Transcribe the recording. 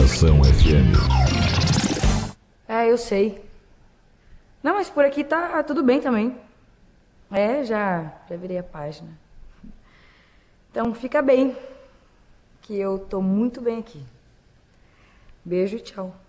Estação FM. É, eu sei. Não, mas por aqui tá tudo bem também. É, já virei a página. Então fica bem, que eu tô muito bem aqui. Beijo e tchau.